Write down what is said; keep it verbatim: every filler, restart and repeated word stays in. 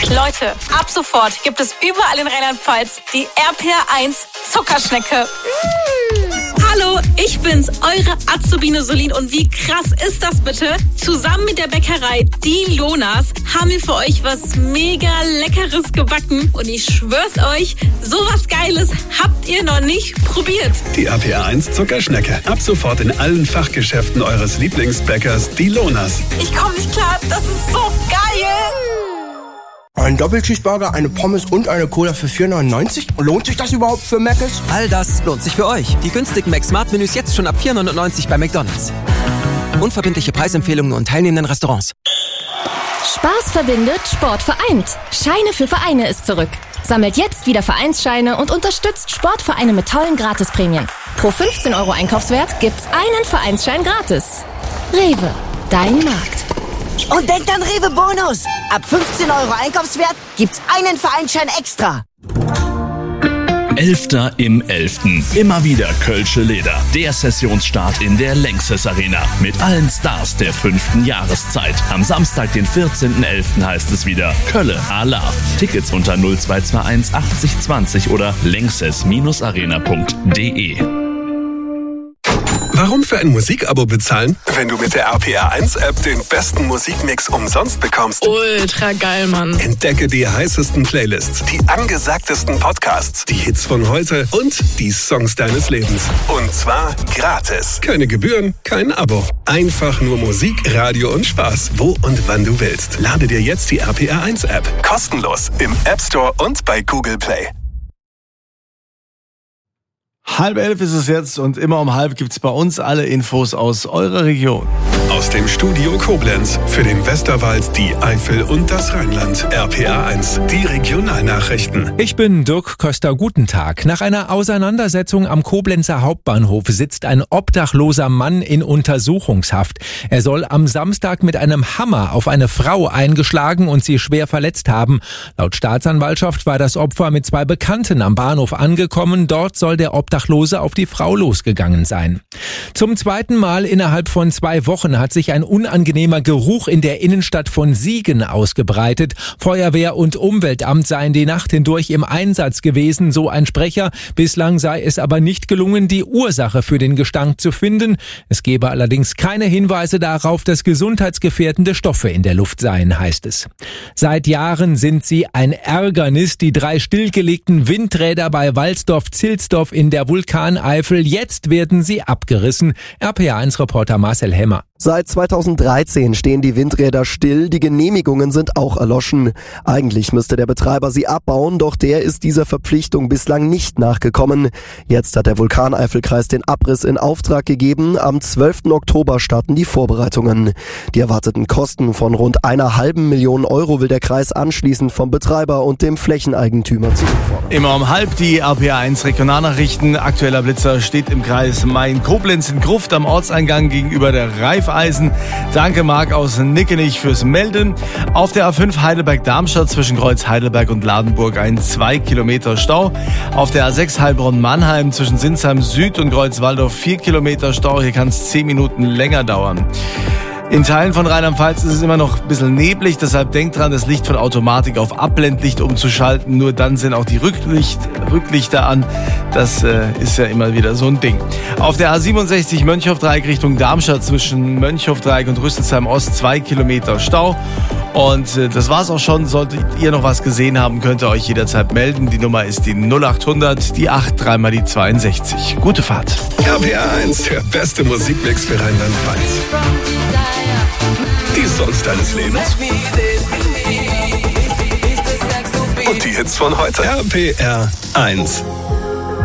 Leute, ab sofort gibt es überall in Rheinland-Pfalz die R P R eins Zuckerschnecke. Mmh. Hallo, ich bin's, eure Azubine Solin. Und wie krass ist das bitte? Zusammen mit der Bäckerei Die Lonas haben wir für euch was mega Leckeres gebacken. Und ich schwör's euch, sowas Geiles habt ihr noch nicht probiert. Die R P R eins Zuckerschnecke. Ab sofort in allen Fachgeschäften eures Lieblingsbäckers Die Lonas. Ich komm nicht klar, das ist so geil. Ein Doppelcheeseburger, eine Pommes und eine Cola für vier neunundneunzig? Lohnt sich das überhaupt für Mc's? All das lohnt sich für euch. Die günstigen Mac-Smart-Menüs jetzt schon ab vier neunundneunzig bei McDonald's. Unverbindliche Preisempfehlungen und teilnehmenden Restaurants. Spaß verbindet, Sport vereint. Scheine für Vereine ist zurück. Sammelt jetzt wieder Vereinsscheine und unterstützt Sportvereine mit tollen Gratisprämien. Pro fünfzehn Euro Einkaufswert gibt's einen Vereinsschein gratis. Rewe, dein Markt. Und denkt an Rewe Bonus. Ab fünfzehn Euro Einkaufswert gibt's einen Vereinsschein extra. Elfter im Elften. Immer wieder Kölsche Leder. Der Sessionsstart in der Lanxess Arena. Mit allen Stars der fünften Jahreszeit. Am Samstag, den vierzehnten elften heißt es wieder Kölle Alarv. Tickets unter null zwei zwei eins achtzig zwanzig oder lanxess arena punkt de. Warum für ein Musikabo bezahlen, wenn du mit der R P R eins App den besten Musikmix umsonst bekommst? Ultra geil, Mann. Entdecke die heißesten Playlists, die angesagtesten Podcasts, die Hits von heute und die Songs deines Lebens. Und zwar gratis. Keine Gebühren, kein Abo. Einfach nur Musik, Radio und Spaß. Wo und wann du willst. Lade dir jetzt die R P R eins App. Kostenlos im App Store und bei Google Play. Halb elf ist es jetzt und immer um halb gibt's bei uns alle Infos aus eurer Region. Aus dem Studio Koblenz für den Westerwald, die Eifel und das Rheinland. R P R eins, die Regionalnachrichten. Ich bin Dirk Köster, guten Tag. Nach einer Auseinandersetzung am Koblenzer Hauptbahnhof sitzt ein obdachloser Mann in Untersuchungshaft. Er soll am Samstag mit einem Hammer auf eine Frau eingeschlagen und sie schwer verletzt haben. Laut Staatsanwaltschaft war das Opfer mit zwei Bekannten am Bahnhof angekommen. Dort soll der Obdachlose auf die Frau losgegangen sein. Zum zweiten Mal innerhalb von zwei Wochen hat sich ein unangenehmer Geruch in der Innenstadt von Siegen ausgebreitet. Feuerwehr und Umweltamt seien die Nacht hindurch im Einsatz gewesen, so ein Sprecher. Bislang sei es aber nicht gelungen, die Ursache für den Gestank zu finden. Es gebe allerdings keine Hinweise darauf, dass gesundheitsgefährdende Stoffe in der Luft seien, heißt es. Seit Jahren sind sie ein Ärgernis, die drei stillgelegten Windräder bei Walsdorf-Zilsdorf in der Vulkaneifel. Jetzt werden sie abgerissen. R P R eins Reporter Marcel Hemmer. Seit zweitausenddreizehn stehen die Windräder still, die Genehmigungen sind auch erloschen. Eigentlich müsste der Betreiber sie abbauen, doch der ist dieser Verpflichtung bislang nicht nachgekommen. Jetzt hat der Vulkaneifelkreis den Abriss in Auftrag gegeben. Am zwölften Oktober starten die Vorbereitungen. Die erwarteten Kosten von rund einer halben Million Euro will der Kreis anschließend vom Betreiber und dem Flächeneigentümer zurückfordern. Immer um halb die R P R eins Regionalnachrichten. Aktueller Blitzer steht im Kreis Main-Koblenz in Gruft am Ortseingang gegenüber der Reif Eisen. Danke Marc aus Nickenich fürs Melden. Auf der A fünf Heidelberg-Darmstadt zwischen Kreuz Heidelberg und Ladenburg ein zwei Kilometer Stau. Auf der A sechs Heilbronn-Mannheim zwischen Sinsheim Süd und Kreuz Waldorf vier Kilometer Stau. Hier kann es zehn Minuten länger dauern. In Teilen von Rheinland-Pfalz ist es immer noch ein bisschen neblig, deshalb denkt dran, das Licht von Automatik auf Abblendlicht umzuschalten. Nur dann sind auch die Rücklicht, Rücklichter an. Das äh, ist ja immer wieder so ein Ding. Auf der A siebenundsechzig Mönchhof-Dreieck Richtung Darmstadt zwischen Mönchhof-Dreieck und Rüsselsheim Ost zwei Kilometer Stau. Und äh, das war's auch schon. Solltet ihr noch was gesehen haben, könnt ihr euch jederzeit melden. Die Nummer ist die null achthundert, die acht, dreimal die zweiundsechzig. Gute Fahrt. R P R eins, der beste Musikmix für Rheinland-Pfalz. Die Songs deines Lebens. Und die Hits von heute. R P R eins.